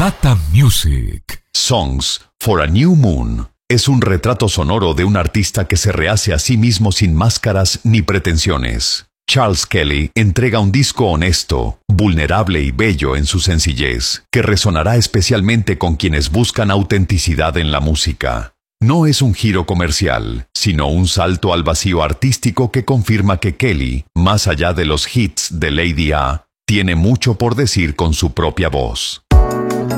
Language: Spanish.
Sata Music. Songs for a New Moon es un retrato sonoro de un artista que se rehace a sí mismo sin máscaras ni pretensiones. Charles Kelly entrega un disco honesto, vulnerable y bello en su sencillez, que resonará especialmente con quienes buscan autenticidad en la música. No es un giro comercial, sino un salto al vacío artístico que confirma que Kelly, más allá de los hits de Lady A, tiene mucho por decir con su propia voz.